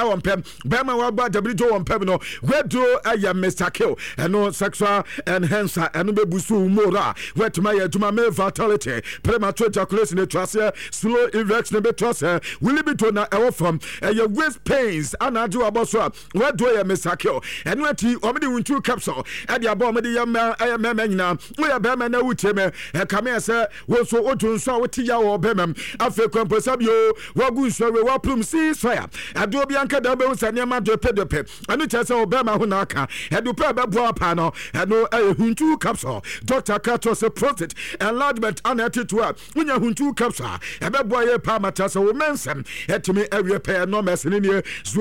on pem bema wa ba dabito on pem no wedo aya Mr. Kill eno sexual enhancer eno be busu mora wetuma ya juma me vitality premature ejaculation ne trase slow erection be trase will be to na ewo from your waist pains anaju aboso wedo ya Mr. Kill eno ati omede wuntu capsule e dia ba omede ya mema nyina we ya bema na wuteme e kame se wo so otunso woti ya wo bema afa kwamposabio wagu nso we waplum ceasefire ado bi anka da be nsane ma do pedope anu chese obema ho na aka edu pe be bo apa no eno huntu capsule Dr. Kato se prostate enlargement anatitwa unya huntu capsule ebe bo ye pa matase wo mensem etimi ewie pe no mesene ne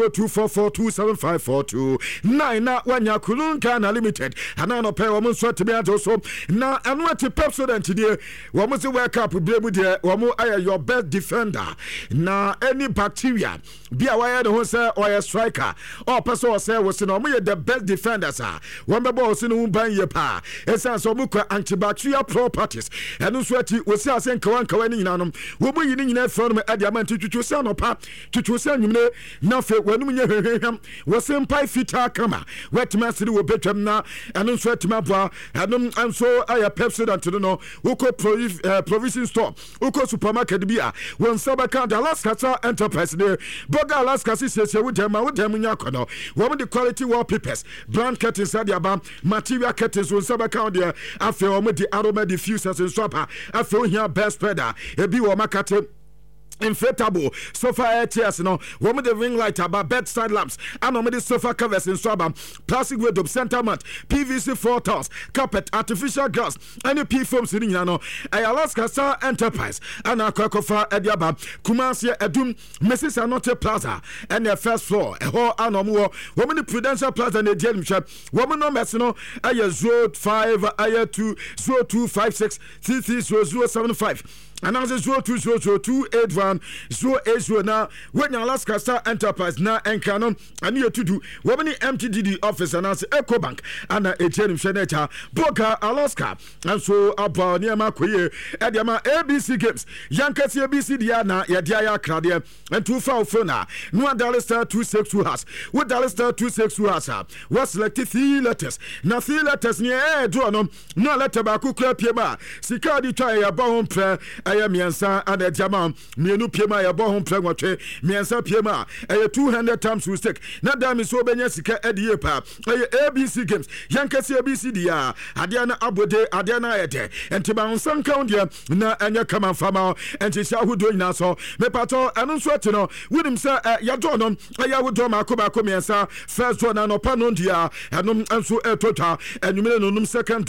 0244275542 9 na wanya kulunka na limited ana no pe wo nso timi ato so na eno ati Pepsodent die wo mo se wake up bremu de wo mo aye your best defender na any bacteria bia why the ho say or striker or person say we say no mo the best defenders ah one be ball say no ban ye pa esan so mo kwa antibacterial properties eno so ati we say asen kawan ni nyina no wo mo yini nyina from me adiamant tutu say no pa tutu say nyumne na fe wanum nya hwehwem we say mpai fita kama wetima siri wo betwam na eno so atima boa eno anso aya Pepsodent no wo ko provision store wo ko supermarket bia won sabaka Alaska Enterprise de Boga Alaska sisi wo dem nya kono wo the quality wallpapers brand curtains adiaba material curtains won sabaka de afi wo the aroma diffusers and swapper afi wo hia best spreader ebi wo makate inflatable sofa chairs no woman the ring light about bedside lamps and on the sofa covers in swabam plastic window center mat PVC floor tiles carpet artificial grass any P foams in no Alaska Star Enterprise and Akofa Ediaba Kumasi Edum Mrs. Anote Plaza and the first floor a whole anomo woman the Prudential Plaza and the Jelly Shop woman no messino aya 05 aya 2 0256 330075 and as 02028108 na when Alaska Star Enterprise na enkanon and you to do woman MTDD office and as EcoBank and ATM Sheneta Boga Alaska and so about near Makoye Ediama ABC Games Yankasi ABC Diana Yadia Kradia and 2 Fona no $star 262 has what $star 262 has was selected 3 letters na 3 letters near no letter baku piema sikadi try about prayer aya miensa and jama mienu piema ya bo ho prengwatwe miensa piema aya 200 times we stick na dami so benya sika edie pa aya ABC Games yankasi ABC dia adia na abode adia na yede entiba nsan count dia na anya kama fama enti sha hudo nyina so me pato anu so ati no winim sa ya do no aya wodo makoba ko miensa first one na no pa no dia anu anso etota enumere no num second